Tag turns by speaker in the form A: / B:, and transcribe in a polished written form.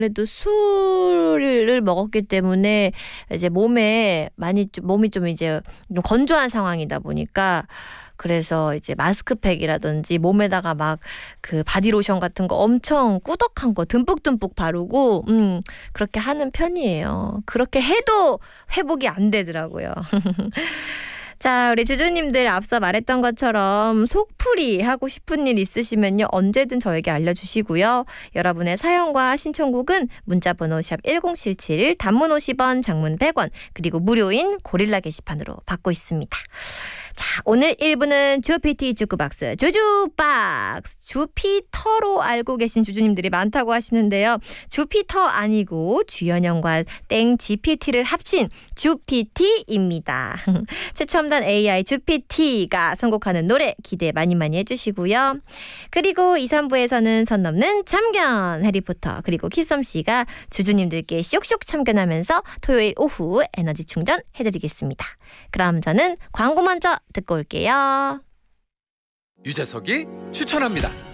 A: 그래도 술을 먹었기 때문에 이제 몸이 좀 이제 좀 건조한 상황이다 보니까 그래서 이제 마스크팩이라든지 몸에다가 막 그 바디로션 같은 거 엄청 꾸덕한 거 듬뿍듬뿍 바르고 그렇게 하는 편이에요. 그렇게 해도 회복이 안 되더라고요. 자, 우리 주주님들 앞서 말했던 것처럼 속풀이 하고 싶은 일 있으시면요. 언제든 저에게 알려주시고요. 여러분의 사연과 신청곡은 문자번호 샵 1077, 단문 50원, 장문 100원, 그리고 무료인 고릴라 게시판으로 받고 있습니다. 자, 오늘 1부는 주피티 주크박스 주주박스 주피터로 알고 계신 주주님들이 많다고 하시는데요. 주피터 아니고 주연영과 땡 GPT를 합친 주피티입니다. 최첨단 AI 주피티가 선곡하는 노래 기대 많이 해주시고요. 그리고 2, 3부에서는 선 넘는 참견 해리포터 그리고 키썸씨가 주주님들께 쇽쇽 참견하면서 토요일 오후 에너지 충전 해드리겠습니다. 그럼 저는 광고 먼저 듣고 올게요.
B: 유재석이 추천합니다.